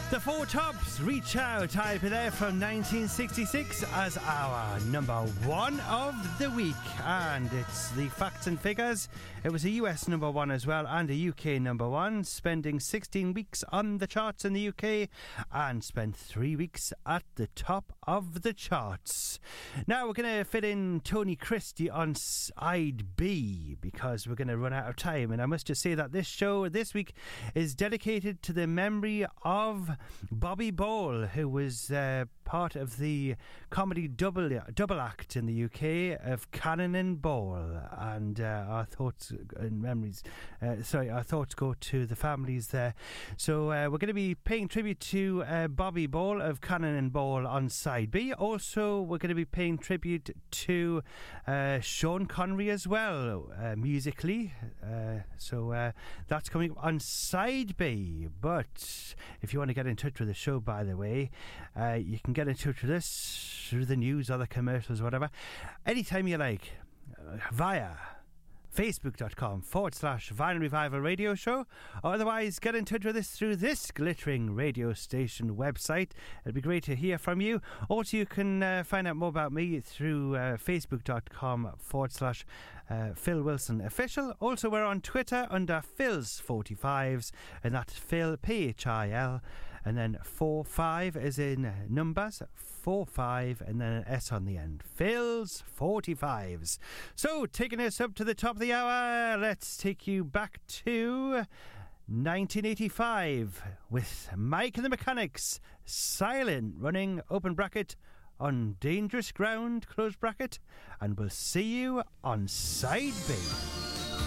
The Four Tops, Reach Out. I'll be there from 1966 as our number one of the week. And it's the facts and figures. It was a US number one as well and a UK number one, spending 16 weeks on the charts in the UK and spent 3 weeks at the top of the charts. Now we're going to fit in Tony Christie on side B because we're going to run out of time. And I must just say that this show this week is dedicated to the memory of Bobby Ball, who was part of the comedy double act in the UK of Cannon and Ball, and our thoughts and memories our thoughts go to the families there. So we're going to be paying tribute to Bobby Ball of Cannon and Ball on side B. Also we're going to be paying tribute to Sean Connery as well, musically, so that's coming up on side B. But if you want to get in touch with the show, by the way, you can get in touch with us through the news or the commercials, whatever, anytime you like, via facebook.com/Vinyl Revival Radio Show, or otherwise get in touch with us through this glittering radio station website. It'd be great to hear from you. Also, you can find out more about me through facebook.com/Phil Wilson Official. Also, we're on Twitter under Phil's 45s, and that's Phil, Phil, and then 45 is in numbers, 45, and then an S on the end. Phil's 45s. So, taking us up to the top of the hour, let's take you back to 1985 with Mike and the Mechanics, Silent, running open bracket on Dangerous Ground, close bracket, and we'll see you on side B.